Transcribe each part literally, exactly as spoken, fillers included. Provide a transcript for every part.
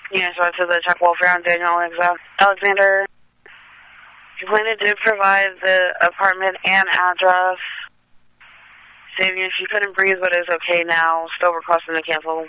Yeah, so to the check welfare on Daniel Alexander. Complainant did provide the apartment and address, stating she couldn't breathe but is okay now, still requesting to cancel.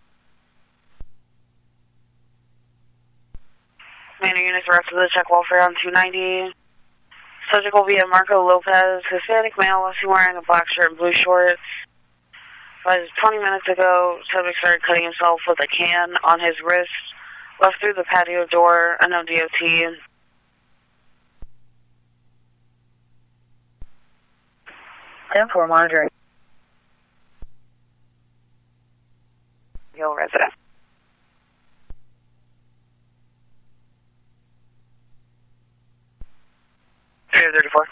Commander units are up to the check welfare on two ninety. Subject will be a Marco Lopez, Hispanic male, was wearing a black shirt and blue shorts. But twenty minutes ago, subject started cutting himself with a can on his wrist, left through the patio door, a no D O T. ten four monitoring. Hill resident. three thirty-four.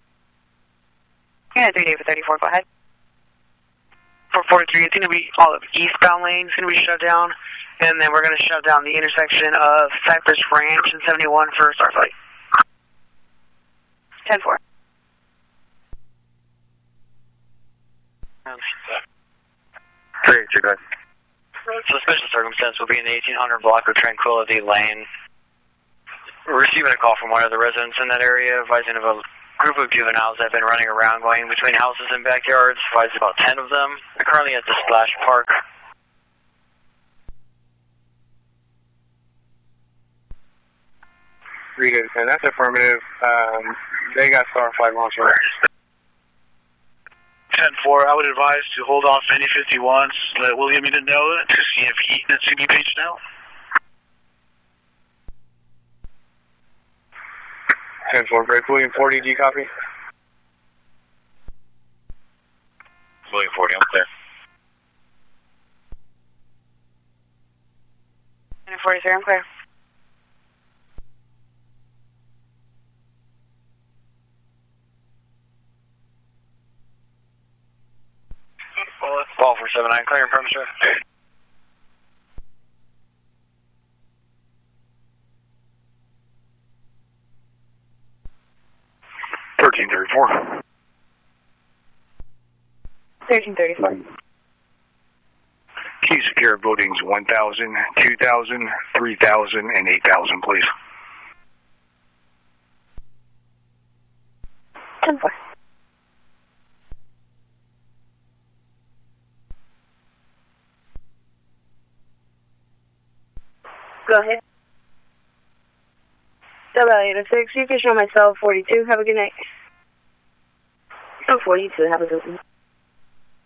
Yeah, three for thirty-four, go ahead. four forty-three, it's going to be all of eastbound lanes going to be shut down, and then we're going to shut down the intersection of Cypress Ranch and seventy-one for Starflight. ten four. three eight two, go ahead. Suspicious circumstance will be in the eighteen hundred block of Tranquility Lane. We're receiving a call from one of the residents in that area advising of a group of juveniles that have been running around going between houses and backyards. Advised about ten of them. They're currently at the Splash Park. three to ten, that's affirmative. Um, they got Starflight launcher. ten four, I would advise to hold off any fifty-ones. Let William Eden know to see if he needs to be paged out. ten four, break. William forty, do you copy? William forty, I'm clear. forty-three, I'm clear. Ball for seven nine, clear and firm, sir. thirteen thirty-four. thirteen thirty-four. Key secure buildings one thousand, two thousand, three thousand, and eight thousand, please. ten four. Go ahead. Double eight oh six, you can show myself forty-two. Have a good night. Oh, forty-two, have a good one.